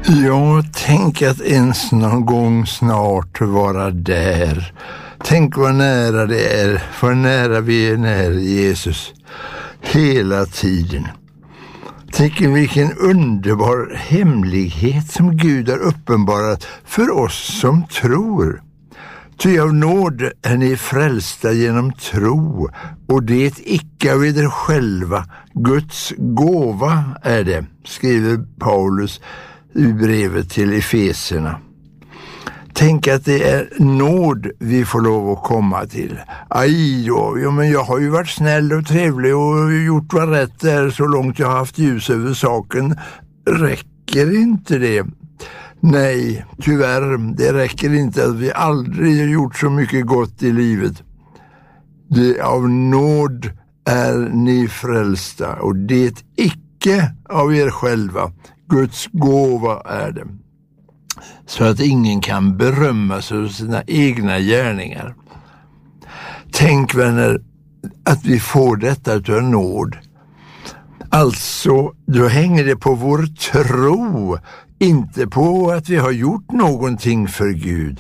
Ja, tänk att ens någon gång snart vara där. Tänk vad nära det är, vad nära vi är nära Jesus. Hela tiden. Tänk vilken underbar hemlighet som Gud har uppenbarat för oss som tror. Ty av nåd är ni frälsta genom tro, och det icke av er själva. Guds gåva är det, skriver Paulus i brevet till Efeserna. Tänk att det är nåd vi får lov att komma till. Men jag har ju varit snäll och trevlig och gjort vad rätt är så långt jag har haft ljus över saken. Räcker inte det? Nej, tyvärr, det räcker inte att vi aldrig har gjort så mycket gott i livet. Det av nåd är ni frälsta, och det icke av er själva. Guds gåva är det. Så att ingen kan berömma sig av sina egna gärningar. Tänk, vänner, att vi får detta utav nåd. Alltså, då hänger det på vår tro, inte på att vi har gjort någonting för Gud.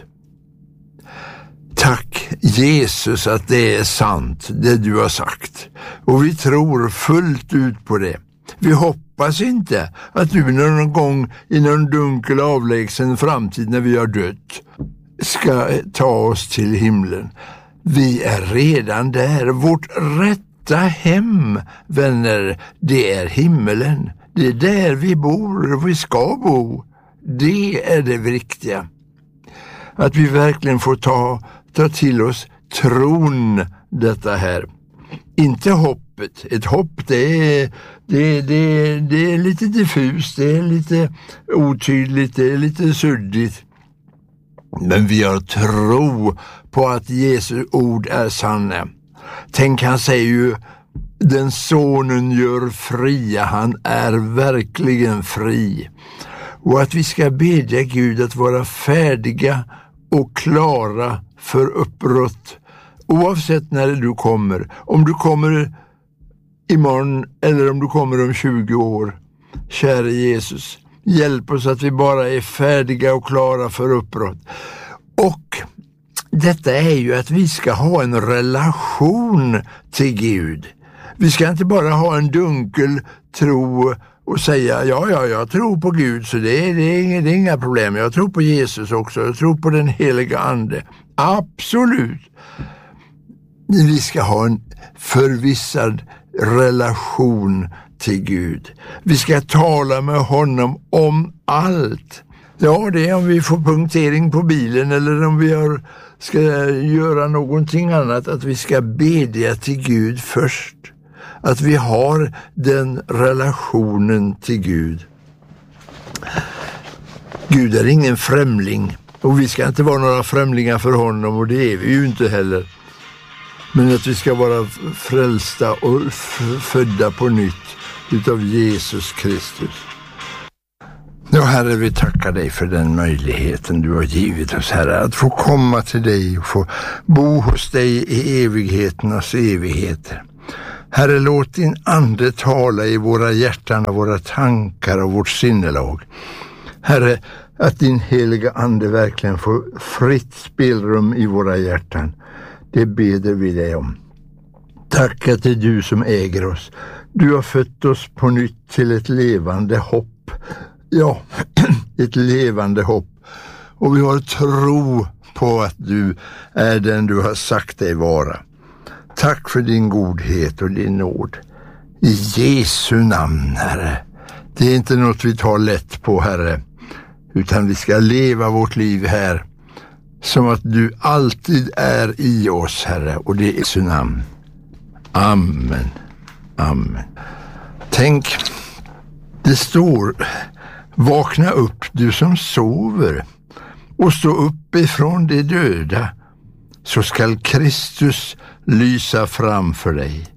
Tack Jesus att det är sant, det du har sagt. Och vi tror fullt ut på det. Vi hoppas inte att du någon gång i någon dunkel avlägsen framtid när vi har dött ska ta oss till himlen. Vi är redan där. Vårt rätta hem, vänner, det är himmelen. Det är där vi bor och vi ska bo. Det är det viktiga. Att vi verkligen får ta till oss tron, detta här. Inte hoppet. Ett hopp, det är lite diffust, det är lite otydligt, det är lite suddigt. Men vi har tro på att Jesu ord är sanna. Tänk, han säger ju, den sonen gör fria, han är verkligen fri. Och att vi ska bedja Gud att vara färdiga och klara för uppbrott. Oavsett när du kommer. Om du kommer imorgon eller om du kommer om 20 år. Kära Jesus, hjälp oss att vi bara är färdiga och klara för uppbrott. Och detta är ju att vi ska ha en relation till Gud. Vi ska inte bara ha en dunkel tro och säga jag tror på Gud, så det är inga problem. Jag tror på Jesus också, jag tror på den heliga ande. Absolut. Vi ska ha en förvissad relation till Gud. Vi ska tala med honom om allt. Ja, det är om vi får punktering på bilen eller om vi ska göra någonting annat, att vi ska bedja till Gud först. Att vi har den relationen till Gud. Gud är ingen främling, och vi ska inte vara några främlingar för honom, och det är vi ju inte heller. Men att vi ska vara frälsta och födda på nytt utav Jesus Kristus. Ja, Herre, vi tackar dig för den möjligheten du har givit oss, Herre, att få komma till dig och få bo hos dig i evigheternas evigheter. Herre, låt din ande tala i våra hjärtan och våra tankar och vårt sinnelag. Herre, att din heliga ande verkligen får fritt spelrum i våra hjärtan. Det beder vi dig om. Tack att det är du som äger oss. Du har fött oss på nytt till ett levande hopp. Ja, ett levande hopp. Och vi har tro på att du är den du har sagt dig vara. Tack för din godhet och din nåd. I Jesu namn, Herre. Det är inte något vi tar lätt på, Herre. Utan vi ska leva vårt liv här som att du alltid är i oss, Herre. Och det är i Jesu namn. Amen. Amen. Tänk, det står: vakna upp du som sover och stå upp ifrån de döda, så skall Kristus lysa framför dig.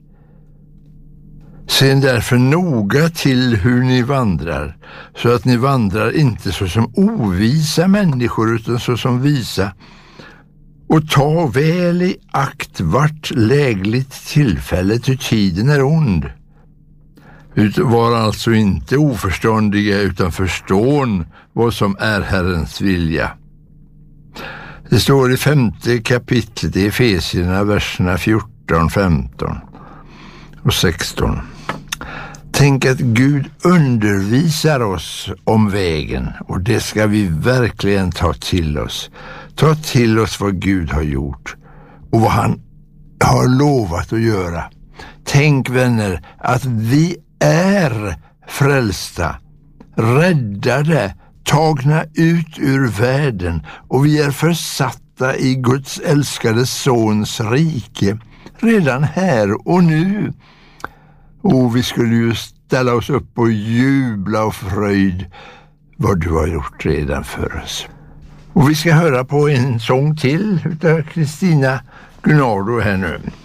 Se därför noga till hur ni vandrar, så att ni vandrar inte så som ovisa människor utan så som visa. Och ta väl i akt vart lägligt tillfälle, till tiden är ond. Var alltså inte oförståndiga utan förstån vad som är Herrens vilja. Det står i 5:e kapitlet i Efesierna, verserna 14, 15 och 16. Tänk att Gud undervisar oss om vägen, och det ska vi verkligen ta till oss. Ta till oss vad Gud har gjort och vad han har lovat att göra. Tänk, vänner, att vi är frälsta, räddade, tagna ut ur världen, och vi är försatta i Guds älskade sons rike redan här och nu. Och vi skulle ju ställa oss upp och jubla och fröjd vad du har gjort redan för oss. Och vi ska höra på en sång till utav Kristina Gunnardo här nu.